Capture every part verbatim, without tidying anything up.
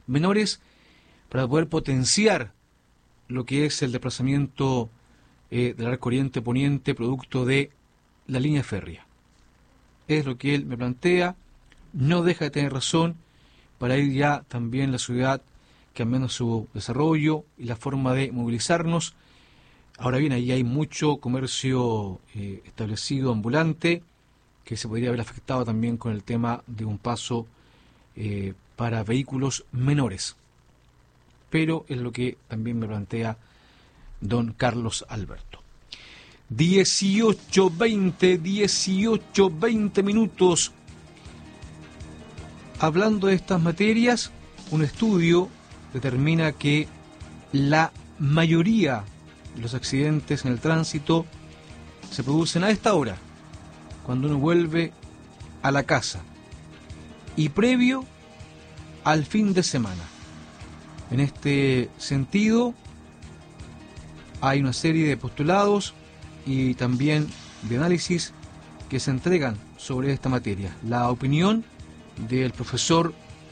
menores para poder potenciar lo que es el desplazamiento eh, del arco oriente poniente producto de la línea férrea. Es lo que él me plantea, no deja de tener razón, para ir ya también la ciudad cambiando su desarrollo y la forma de movilizarnos. Ahora bien, ahí hay mucho comercio eh, establecido ambulante que se podría haber afectado también con el tema de un paso eh, para vehículos menores. Pero es lo que también me plantea don Carlos Alberto. dieciocho veinte, dieciocho veinte minutos. Hablando de estas materias, un estudio determina que la mayoría de los accidentes en el tránsito se producen a esta hora, cuando uno vuelve a la casa y previo al fin de semana. En este sentido, hay una serie de postulados y también de análisis que se entregan sobre esta materia. La opinión del profesor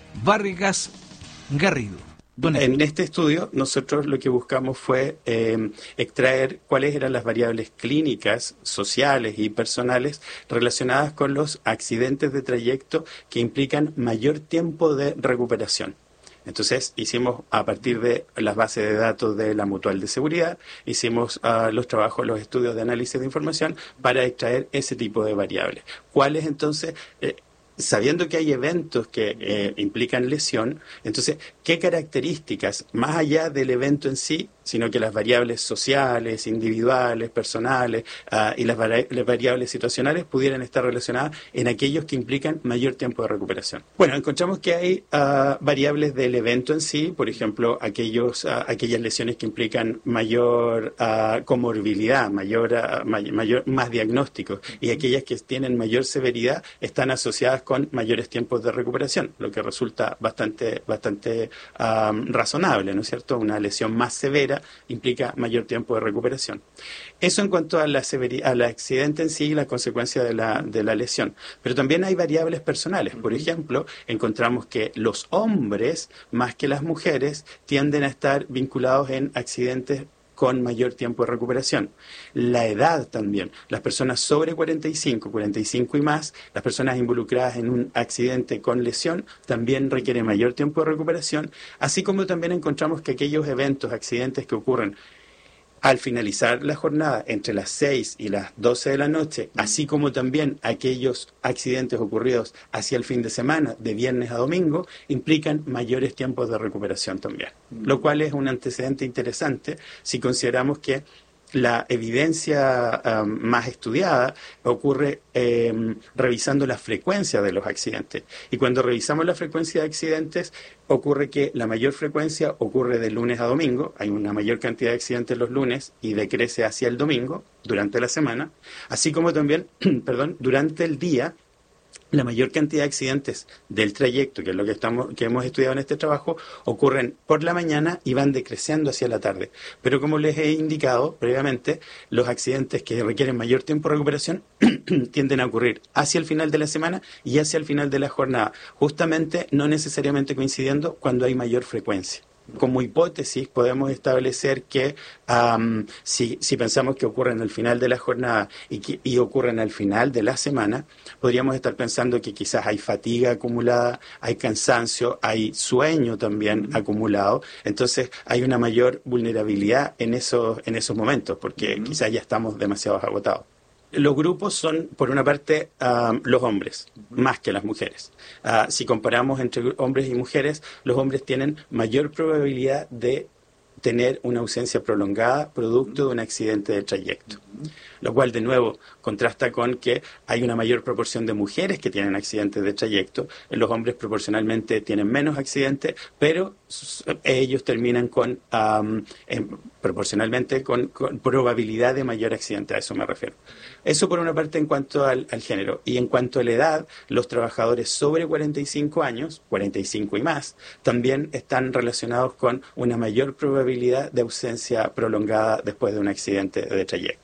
Vargas Garrido. Don En este estudio, nosotros lo que buscamos fue eh, extraer cuáles eran las variables clínicas, sociales y personales relacionadas con los accidentes de trayecto que implican mayor tiempo de recuperación. Entonces, hicimos a partir de las bases de datos de la Mutual de Seguridad, hicimos uh, los trabajos, los estudios de análisis de información para extraer ese tipo de variables. ¿Cuáles entonces? Eh, Sabiendo que hay eventos que eh, implican lesión, entonces, ¿qué características, más allá del evento en sí, sino que las variables sociales, individuales, personales uh, y las, vari las variables situacionales pudieran estar relacionadas en aquellos que implican mayor tiempo de recuperación? Bueno, encontramos que hay uh, variables del evento en sí, por ejemplo, aquellos, uh, aquellas lesiones que implican mayor uh, comorbilidad, mayor, uh, may mayor, más diagnósticos, y aquellas que tienen mayor severidad están asociadas con mayores tiempos de recuperación, lo que resulta bastante, bastante um, razonable, ¿no es cierto? Una lesión más severa implica mayor tiempo de recuperación. Eso en cuanto a la severidad, al accidente en sí y las consecuencias de la, de la lesión. Pero también hay variables personales. Por ejemplo, encontramos que los hombres, más que las mujeres, tienden a estar vinculados en accidentes con mayor tiempo de recuperación. La edad también. Las personas sobre cuarenta y cinco, cuarenta y cinco y más, las personas involucradas en un accidente con lesión, también requieren mayor tiempo de recuperación, así como también encontramos que aquellos eventos, accidentes que ocurren al finalizar la jornada entre las seis y las doce de la noche, así como también aquellos accidentes ocurridos hacia el fin de semana, de viernes a domingo, implican mayores tiempos de recuperación también. Lo cual es un antecedente interesante si consideramos que la evidencia um, más estudiada ocurre eh, revisando la frecuencia de los accidentes. Y cuando revisamos la frecuencia de accidentes, ocurre que la mayor frecuencia ocurre de lunes a domingo. Hay una mayor cantidad de accidentes los lunes y decrece hacia el domingo, durante la semana. Así como también, perdón, durante el día, la mayor cantidad de accidentes del trayecto, que es lo que estamos, que hemos estudiado en este trabajo, ocurren por la mañana y van decreciendo hacia la tarde. Pero como les he indicado previamente, los accidentes que requieren mayor tiempo de recuperación tienden a ocurrir hacia el final de la semana y hacia el final de la jornada, justamente no necesariamente coincidiendo cuando hay mayor frecuencia. Como hipótesis podemos establecer que um, si, si pensamos que ocurren al final de la jornada y, que, y ocurren al final de la semana, podríamos estar pensando que quizás hay fatiga acumulada, hay cansancio, hay sueño también acumulado, entonces hay una mayor vulnerabilidad en esos, en esos momentos, porque quizás ya estamos demasiado agotados. Los grupos son, por una parte, uh, los hombres, más que las mujeres. Uh, si comparamos entre hombres y mujeres, los hombres tienen mayor probabilidad de tener una ausencia prolongada producto de un accidente de trayecto. Lo cual, de nuevo, contrasta con que hay una mayor proporción de mujeres que tienen accidentes de trayecto. Los hombres proporcionalmente tienen menos accidentes, pero ellos terminan con, um, eh, proporcionalmente, con, con probabilidad de mayor accidente. A eso me refiero. Eso por una parte en cuanto al, al género. Y en cuanto a la edad, los trabajadores sobre cuarenta y cinco años, cuarenta y cinco y más, también están relacionados con una mayor probabilidad de ausencia prolongada después de un accidente de trayecto.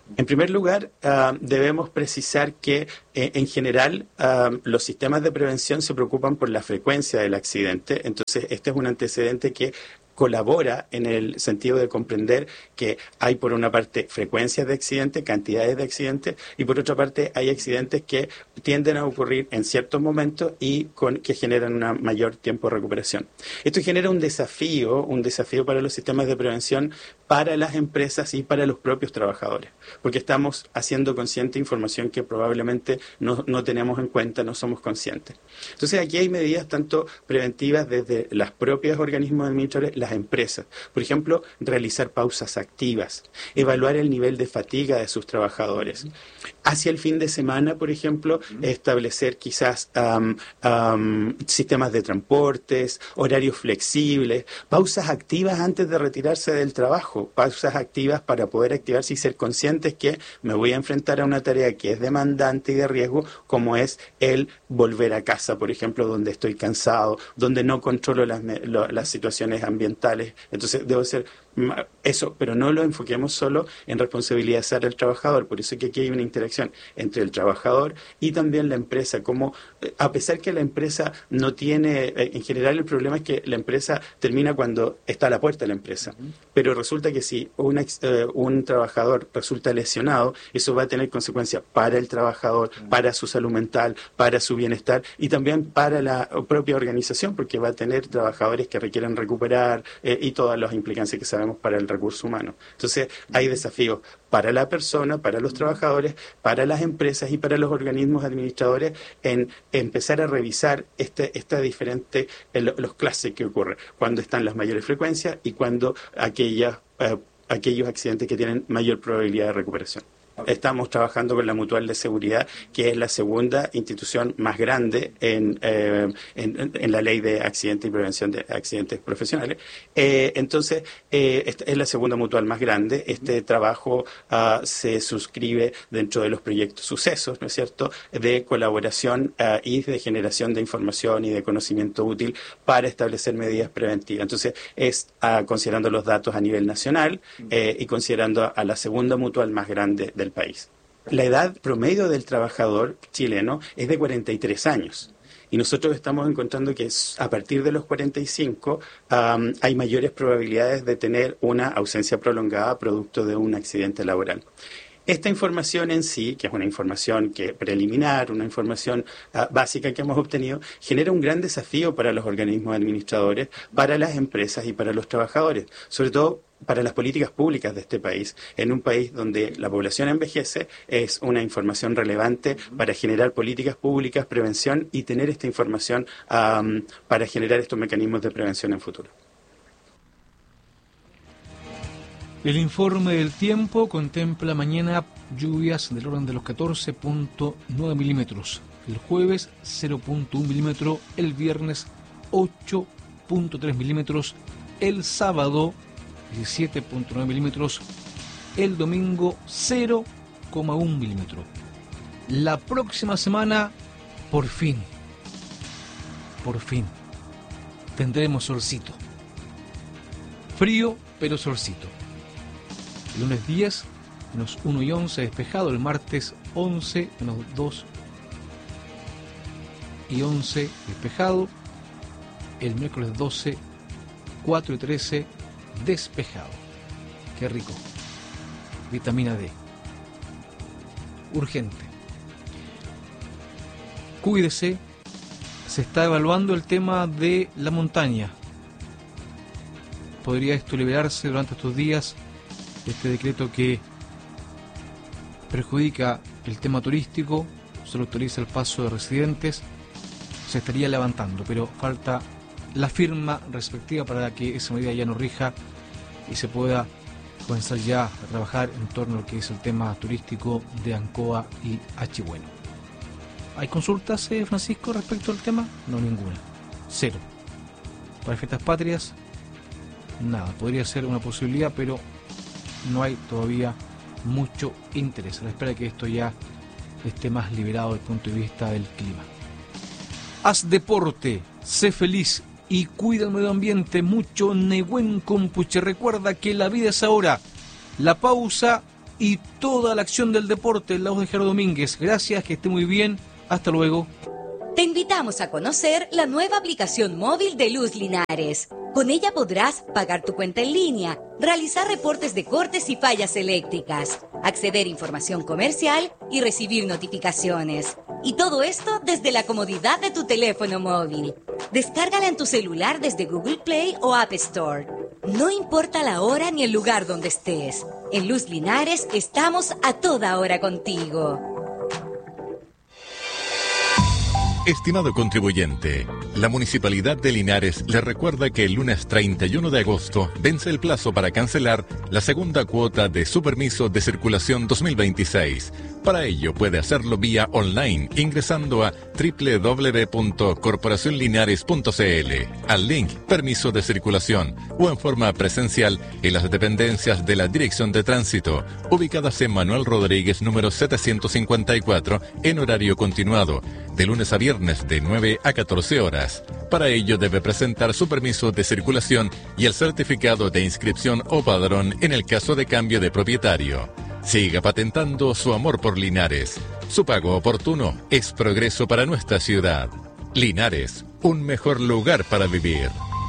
En primer lugar, uh, debemos precisar que eh, en general uh, los sistemas de prevención se preocupan por la frecuencia del accidente. Entonces, este es un antecedente que colabora en el sentido de comprender que hay por una parte frecuencias de accidentes, cantidades de accidentes, y por otra parte hay accidentes que tienden a ocurrir en ciertos momentos y con, que generan un mayor tiempo de recuperación. Esto genera un desafío, un desafío para los sistemas de prevención, para las empresas y para los propios trabajadores, porque estamos haciendo consciente información que probablemente no, no tenemos en cuenta, no somos conscientes. Entonces aquí hay medidas tanto preventivas desde los propios organismos administradores, las empresas. Por ejemplo, realizar pausas activas, evaluar el nivel de fatiga de sus trabajadores. Hacia el fin de semana, por ejemplo, establecer quizás um, um, sistemas de transportes, horarios flexibles, pausas activas antes de retirarse del trabajo, pausas activas para poder activarse y ser conscientes que me voy a enfrentar a una tarea que es demandante y de riesgo, como es el volver a casa, por ejemplo, donde estoy cansado, donde no controlo las, las situaciones ambientales. Entonces debo ser eso, pero no lo enfoquemos solo en responsabilizar al trabajador. Por eso es que aquí hay una interacción entre el trabajador y también la empresa. Como a pesar que la empresa no tiene, en general el problema es que la empresa termina cuando está a la puerta de la empresa. Uh-huh. Pero resulta que si una, uh, un trabajador resulta lesionado, eso va a tener consecuencias para el trabajador, uh-huh. para su salud mental, para su bienestar y también para la propia organización, porque va a tener trabajadores que requieren recuperar eh, y todas las implicancias que sabemos para el recurso humano. Entonces, hay desafíos para la persona, para los trabajadores, para las empresas y para los organismos administradores en empezar a revisar este, esta diferente, el, los clases que ocurren, cuando están las mayores frecuencias y cuando aquellas, eh, aquellos accidentes que tienen mayor probabilidad de recuperación. Estamos trabajando con la Mutual de Seguridad, que es la segunda institución más grande en, eh, en, en la ley de accidentes y prevención de accidentes profesionales. Eh, entonces, eh, esta es la segunda mutual más grande. Este trabajo uh, se suscribe dentro de los proyectos sucesos, ¿no es cierto?, de colaboración uh, y de generación de información y de conocimiento útil para establecer medidas preventivas. Entonces, es uh, considerando los datos a nivel nacional eh, y considerando a la segunda mutual más grande de del país. La edad promedio del trabajador chileno es de cuarenta y tres años. Y nosotros estamos encontrando que a partir de los cuarenta y cinco um, hay mayores probabilidades de tener una ausencia prolongada producto de un accidente laboral. Esta información en sí, que es una información que preliminar, una información uh, básica que hemos obtenido, genera un gran desafío para los organismos administradores, para las empresas y para los trabajadores, sobre todo para las políticas públicas de este país. En un país donde la población envejece, es una información relevante para generar políticas públicas, prevención y tener esta información um, para generar estos mecanismos de prevención en futuro. El informe del tiempo contempla mañana lluvias del orden de los catorce punto nueve milímetros, el jueves cero punto uno milímetros, el viernes ocho punto tres milímetros, el sábado diecisiete punto nueve milímetros, el domingo cero coma uno milímetros. La próxima semana, por fin, por fin, tendremos solcito. Frío, pero solcito. El lunes diez, menos uno y once despejado, el martes once, menos dos y once despejado, el miércoles doce, cuatro y trece despejado. Qué rico. Vitamina D. Urgente. Cuídese. Se está evaluando el tema de la montaña. ¿Podría esto liberarse durante estos días? Este decreto que perjudica el tema turístico, solo autoriza el paso de residentes, se estaría levantando, pero falta la firma respectiva para que esa medida ya no rija y se pueda comenzar ya a trabajar en torno a lo que es el tema turístico de Ancoa y Achigüeno. ¿Hay consultas, eh, Francisco, respecto al tema? No, ninguna. Cero. Para fiestas patrias, nada. Podría ser una posibilidad, pero no hay todavía mucho interés. A la espera de que esto ya esté más liberado desde el punto de vista del clima. Haz deporte, sé feliz y cuida el medio ambiente. Mucho Nehuen Compuche. Recuerda que la vida es ahora. La pausa y toda la acción del deporte en la voz de Gerardo Domínguez. Gracias, que esté muy bien. Hasta luego. Te invitamos a conocer la nueva aplicación móvil de Luz Linares. Con ella podrás pagar tu cuenta en línea, realizar reportes de cortes y fallas eléctricas, acceder a información comercial y recibir notificaciones. Y todo esto desde la comodidad de tu teléfono móvil. Descárgala en tu celular desde Google Play o App Store. No importa la hora ni el lugar donde estés. En Luz Linares estamos a toda hora contigo. Estimado contribuyente, la Municipalidad de Linares le recuerda que el lunes treinta y uno de agosto vence el plazo para cancelar la segunda cuota de su permiso de circulación dos mil veintiséis. Para ello puede hacerlo vía online ingresando a doble u doble u doble u punto corporación linares punto c l, al link Permiso de Circulación, o en forma presencial en las dependencias de la Dirección de Tránsito, ubicadas en Manuel Rodríguez número setecientos cincuenta y cuatro, en horario continuado, de lunes a viernes de nueve a catorce horas. Para ello debe presentar su permiso de circulación y el certificado de inscripción o padrón en el caso de cambio de propietario. Siga patentando su amor por Linares. Su pago oportuno es progreso para nuestra ciudad. Linares, un mejor lugar para vivir.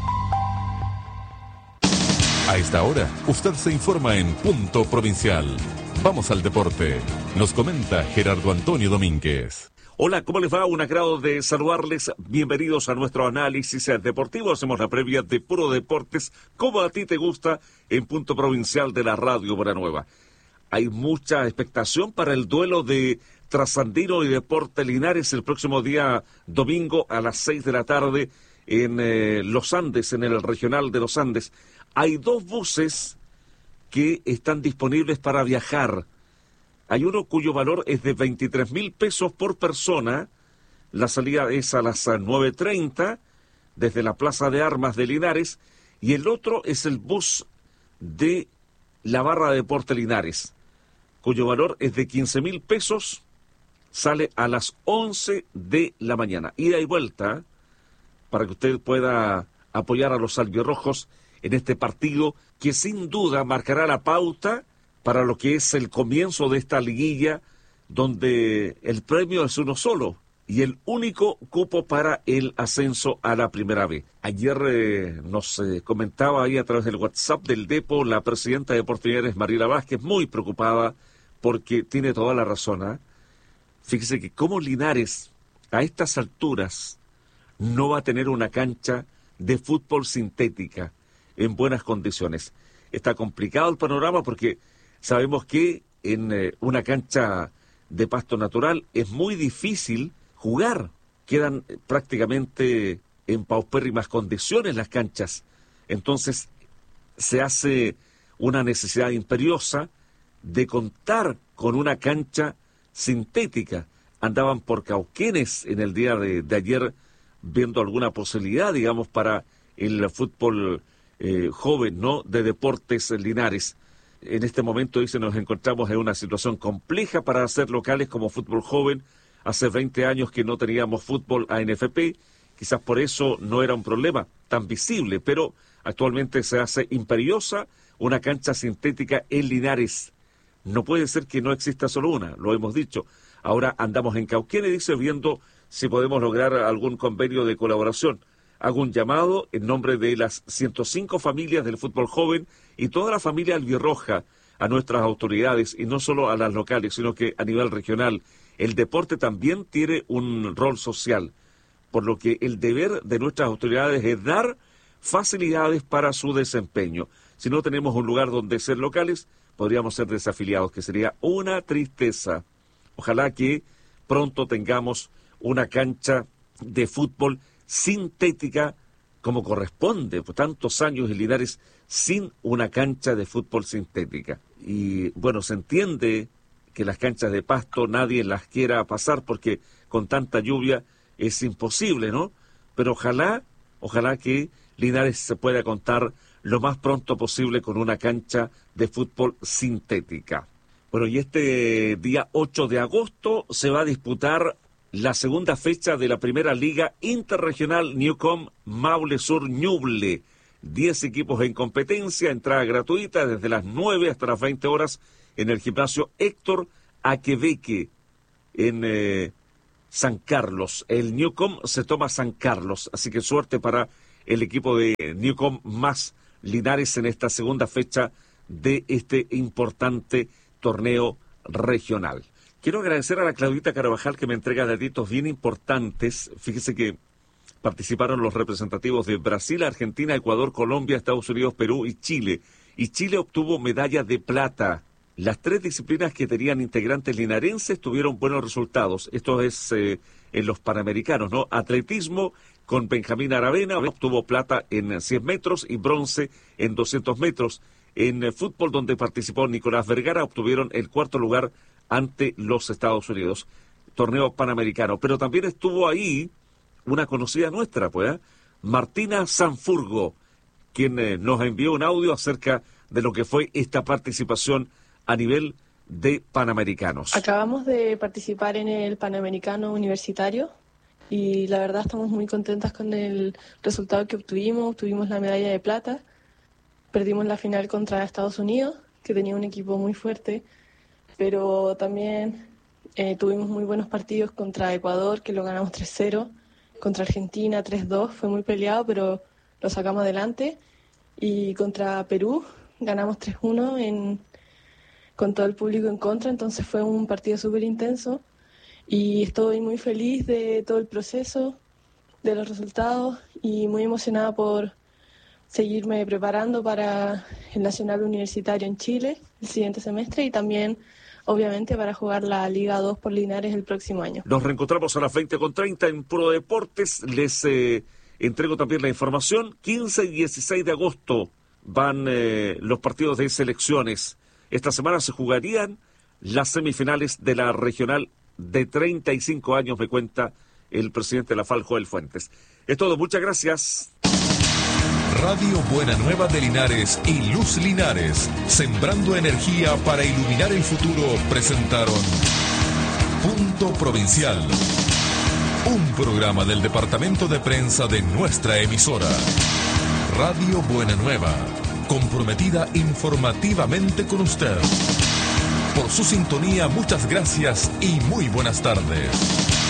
A esta hora, usted se informa en Punto Provincial. Vamos al deporte. Nos comenta Gerardo Antonio Domínguez. Hola, ¿cómo les va? Un agrado de saludarles. Bienvenidos a nuestro análisis deportivo. Hacemos la previa de Puro Deportes, como a ti te gusta, en Punto Provincial de la Radio Buenanueva. Hay mucha expectación para el duelo de Trasandino y Deportes Linares el próximo día domingo a las seis de la tarde en eh, Los Andes, en el Regional de Los Andes. Hay dos buses que están disponibles para viajar. Hay uno cuyo valor es de veintitrés mil pesos por persona. La salida es a las nueve treinta desde la Plaza de Armas de Linares. Y el otro es el bus de la Barra de Deportes Linares, cuyo valor es de quince mil pesos. Sale a las once de la mañana. Ida y vuelta para que usted pueda apoyar a los albirrojos en este partido que sin duda marcará la pauta para lo que es el comienzo de esta liguilla, donde el premio es uno solo y el único cupo para el ascenso a la Primera B. Ayer eh, nos eh, comentaba ahí a través del WhatsApp del Depo la presidenta de Deportes Linares, Mariela Vázquez, muy preocupada porque tiene toda la razón. ¿eh? Fíjese que como Linares a estas alturas no va a tener una cancha de fútbol sintética en buenas condiciones. Está complicado el panorama porque sabemos que en eh, una cancha de pasto natural es muy difícil jugar. Quedan eh, prácticamente en paupérrimas condiciones las canchas. Entonces se hace una necesidad imperiosa de contar con una cancha sintética. Andaban por Cauquenes en el día de, de ayer viendo alguna posibilidad, digamos, para el fútbol eh, joven, ¿no?, de Deportes Linares. En este momento, dice, nos encontramos en una situación compleja para hacer locales como fútbol joven. Hace veinte años que no teníamos fútbol A N F P, quizás por eso no era un problema tan visible, pero actualmente se hace imperiosa una cancha sintética en Linares. No puede ser que no exista solo una, lo hemos dicho. Ahora andamos en Cauquenes, dice, viendo si podemos lograr algún convenio de colaboración. Hago un llamado en nombre de las ciento cinco familias del fútbol joven y toda la familia albirroja a nuestras autoridades, y no solo a las locales, sino que a nivel regional. El deporte también tiene un rol social, por lo que el deber de nuestras autoridades es dar facilidades para su desempeño. Si no tenemos un lugar donde ser locales, podríamos ser desafiliados, que sería una tristeza. Ojalá que pronto tengamos una cancha de fútbol sintética como corresponde, por tantos años en Linares sin una cancha de fútbol sintética. Y bueno, se entiende que las canchas de pasto nadie las quiera pasar porque con tanta lluvia es imposible, ¿no? Pero ojalá, ojalá que Linares se pueda contar lo más pronto posible con una cancha de fútbol sintética. Bueno, y este día ocho de agosto se va a disputar la segunda fecha de la primera liga interregional Newcom Maule Sur Ñuble. Diez equipos en competencia, entrada gratuita desde las nueve hasta las veinte horas en el gimnasio Héctor Aquebeque en eh, San Carlos. El Newcom se toma San Carlos, así que suerte para el equipo de Newcom más Linares en esta segunda fecha de este importante torneo regional. Quiero agradecer a la Claudita Carabajal que me entrega datitos bien importantes. Fíjese que participaron los representativos de Brasil, Argentina, Ecuador, Colombia, Estados Unidos, Perú y Chile. Y Chile obtuvo medalla de plata. Las tres disciplinas que tenían integrantes linarenses tuvieron buenos resultados. Esto es eh, en los Panamericanos, ¿no? Atletismo con Benjamín Aravena obtuvo plata en cien metros y bronce en doscientos metros. En eh, fútbol, donde participó Nicolás Vergara, obtuvieron el cuarto lugar ante los Estados Unidos. Torneo Panamericano. Pero también estuvo ahí una conocida nuestra, pues, ¿eh? Martina Sanfurgo, quien eh, nos envió un audio acerca de lo que fue esta participación a nivel de Panamericanos. Acabamos de participar en el Panamericano Universitario y la verdad estamos muy contentas con el resultado que obtuvimos. Obtuvimos la medalla de plata, perdimos la final contra Estados Unidos, que tenía un equipo muy fuerte, pero también eh, tuvimos muy buenos partidos contra Ecuador, que lo ganamos tres cero, contra Argentina tres dos, fue muy peleado, pero lo sacamos adelante, y contra Perú ganamos tres uno en... con todo el público en contra, entonces fue un partido súper intenso y estoy muy feliz de todo el proceso, de los resultados y muy emocionada por seguirme preparando para el Nacional Universitario en Chile el siguiente semestre y también, obviamente, para jugar la Liga dos por Linares el próximo año. Nos reencontramos a las veinte con treinta en Puro Deportes. Les eh, entrego también la información. quince y dieciséis de agosto van eh, los partidos de selecciones. Esta semana se jugarían las semifinales de la regional de treinta y cinco años, me cuenta el presidente de la F A L, Joel Fuentes. Es todo, muchas gracias. Radio Buena Nueva de Linares y Luz Linares, sembrando energía para iluminar el futuro, presentaron Punto Provincial, un programa del departamento de prensa de nuestra emisora. Radio Buena Nueva, comprometida informativamente con usted. Por su sintonía, muchas gracias y muy buenas tardes.